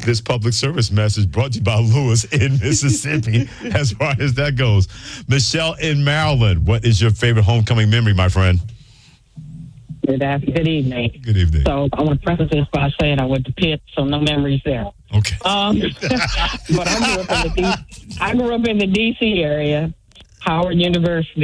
This public service message brought to you by Lewis in Mississippi, as far as that goes. Michelle in Maryland, what is your favorite homecoming memory, my friend? Good evening. Good evening. So I want to preface this by saying I went to Pitt, so no memories there. Okay. But I grew up in the D.C. area, Howard University.